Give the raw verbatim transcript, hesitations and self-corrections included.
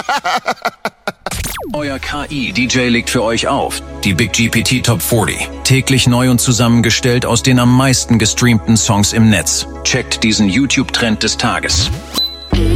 Euer K I-D J legt für euch auf. Die Big G P T Top vierzig. Täglich neu und zusammengestellt aus den am meisten gestreamten Songs im Netz. Checkt diesen YouTube-Trend des Tages.